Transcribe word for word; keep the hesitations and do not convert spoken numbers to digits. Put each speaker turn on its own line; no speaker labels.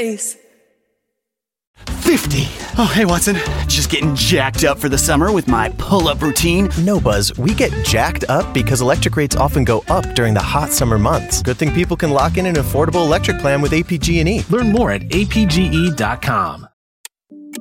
face.
fifty. Oh, hey, Watson. Just getting jacked up for the summer with my pull-up routine.
No, Buzz. We get jacked up because electric rates often go up during the hot summer months. Good thing people can lock in an affordable electric plan with A P G and E.
Learn more at A P G E dot com.